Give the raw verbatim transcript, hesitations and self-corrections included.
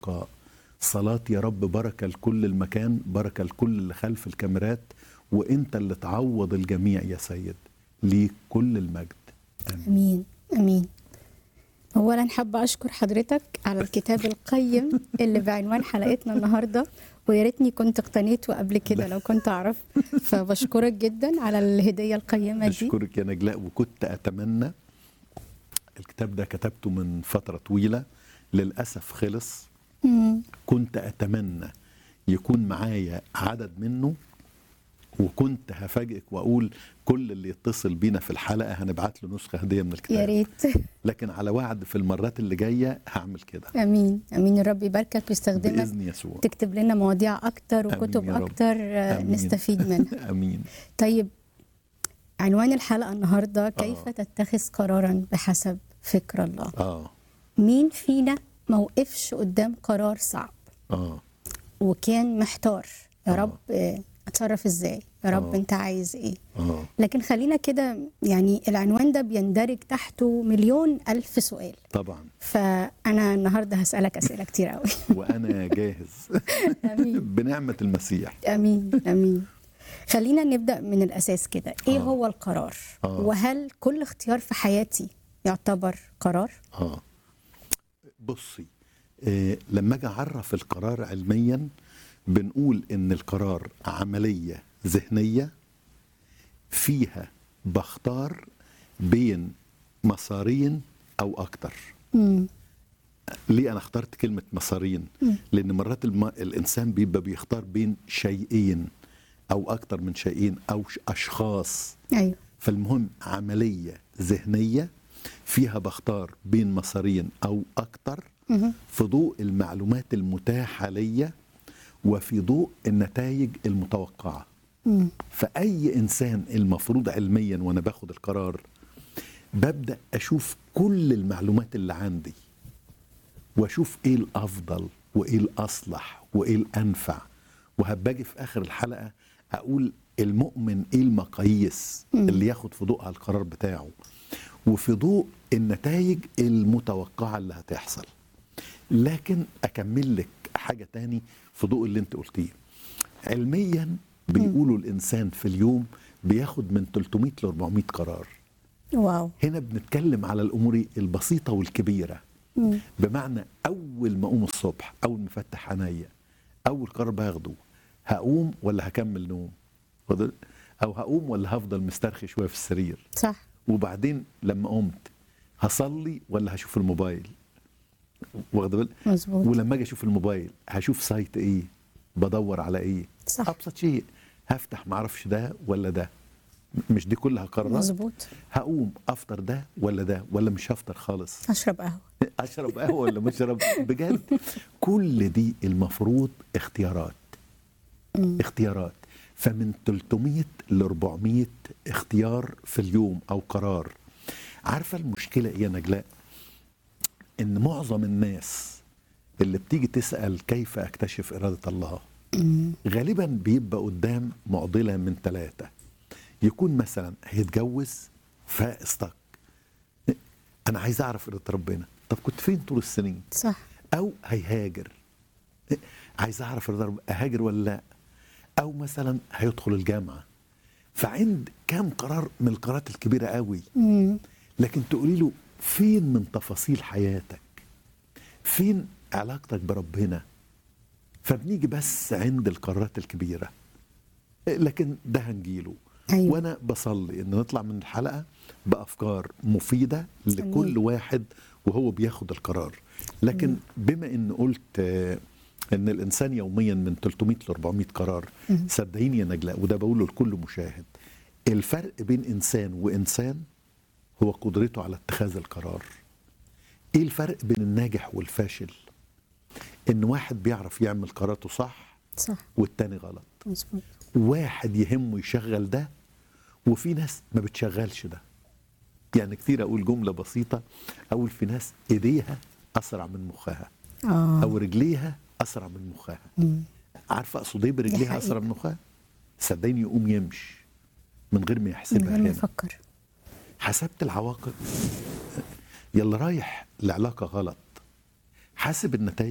لقاء. صلاة يا رب بركة لكل المكان، بركة لكل اللي خلف الكاميرات، وانت اللي تعوض الجميع يا سيد، ليك كل المجد. امين امين, أمين. اولا حابه اشكر حضرتك على الكتاب القيم اللي بعنوان حلقتنا النهارده، ويا ريتني كنت اقتنيته قبل كده لو كنت اعرف، فبشكرك جدا على الهديه القيمه دي. اشكرك يا نجلاء، وكنت اتمنى الكتاب ده كتبته من فتره طويله، للاسف خلص. مم. كنت اتمنى يكون معايا عدد منه، وكنت هفاجئك واقول كل اللي يتصل بينا في الحلقه هنبعت له نسخه هديه من الكتاب. يا ريت. لكن على وعد في المرات اللي جايه هعمل كده. امين امين. الرب يباركك ويستخدمك باذن يسوع، تكتب لنا مواضيع اكتر وكتب يا رب. اكتر أمين. نستفيد منها. امين. طيب، عنوان الحلقه النهارده كيف آه. تتخذ قرارا بحسب فكر الله. اه مين فينا موقفش قدام قرار صعب اه وكان محتار، يا آه. رب آه، اتصرف ازاي، يا رب آه. انت عايز ايه؟ اه لكن خلينا كده، يعني العنوان ده بيندرج تحته مليون الف سؤال، طبعا، فانا النهارده هسالك اسئله كتير قوي. وانا جاهز. امين بنعمه المسيح. امين امين. خلينا نبدا من الاساس كده، ايه آه. هو القرار؟ آه. وهل كل اختيار في حياتي يعتبر قرار؟ اه بصي، آه لما اجي اعرف القرار علميا، بنقول ان القرار عمليه ذهنيه فيها بختار بين مسارين او اكتر. امم ليه انا اخترت كلمه مسارين؟ لان مرات الم... الانسان بيبقى بيختار بين شيئين او اكتر من شيئين او ش- اشخاص. ايوه. فالمهم عمليه ذهنيه فيها بختار بين مسارين او اكتر، مهم. في ضوء المعلومات المتاحه ليا وفي ضوء النتائج المتوقعه. مم. فاي انسان المفروض علميا وانا باخد القرار ببدا اشوف كل المعلومات اللي عندي، واشوف ايه الافضل وايه الاصلح وايه الانفع، وهباجي في اخر الحلقه اقول المؤمن ايه المقاييس مم. اللي ياخد في ضوءها القرار بتاعه، وفي ضوء النتائج المتوقعه اللي هتحصل. لكن اكمل لك حاجه تاني في ضوء اللي انت قلتيه. علميا بيقولوا الانسان في اليوم بياخد من ثلاثمائة ل أربعمائة قرار. واو. هنا بنتكلم على الامور البسيطه والكبيره. مم. بمعنى اول ما اقوم الصبح، اول ما افتح عينيا، اول قرار باخده هقوم ولا هكمل نوم، فضل- او هقوم ولا هفضل مسترخي شويه في السرير. صح. وبعدين لما قمت هصلي ولا هشوف الموبايل، واخد بالك؟ مظبوط. ولما اجي اشوف الموبايل هشوف سايت ايه، بدور على ايه. صح. ابسط شيء، هفتح معرفش ده ولا ده. مش دي كلها قرارات؟ مظبوط. هقوم افطر ده ولا ده، ولا مش هفطر خالص. اشرب قهوه. اشرب قهوه ولا مش اشرب؟ بجد كل دي المفروض اختيارات. مم. اختيارات. فمن ثلاثمائة ل أربعمائة اختيار في اليوم او قرار. عارفه المشكله ايه يا نجلاء؟ ان معظم الناس اللي بتيجي تسال كيف اكتشف اراده الله، مم. غالبا بيبقى قدام معضله من ثلاثه. يكون مثلا هيتجوز فاستك، انا عايز اعرف اراده ربنا، طب كنت فين طول السنين؟ صح. او هيهاجر، عايز اعرف اراده ربنا، اهاجر ولا لا؟ او مثلا هيدخل الجامعه. فعند كام قرار من القرارات الكبيره قوي، مم. لكن تقولي له فين من تفاصيل حياتك؟ فين علاقتك بربنا؟ فبنيجي بس عند القرارات الكبيره، لكن ده هنجيله. أيوة. وانا بصلي ان نطلع من الحلقه بافكار مفيده لكل أمين. واحد وهو بياخد القرار. لكن أمين. بما ان قلت آه، ان الانسان يوميا من ثلاثمائة ل أربعمائة قرار، مم. صدقيني يا نجلاء، وده بقوله لكل مشاهد، الفرق بين انسان وانسان هو قدرته على اتخاذ القرار. ايه الفرق بين الناجح والفاشل؟ ان واحد بيعرف يعمل قراراته صح صح. والتاني غلط. مظبوط. واحد يهمه يشغل ده، وفي ناس ما بتشغلش ده. يعني كتير اقول جمله بسيطه، اقول في ناس ايديها اسرع من مخها، اه. او رجليها اسرع من مخها. مم. عارفه اقصد ايه برجليها حقيقة. اسرع من مخها؟ صدقني يقوم يمشي من غير ما من يحسبها. غير ما هنا يفكر. حسبت العواقب، يلا رايح لعلاقه غلط، حاسب النتائج.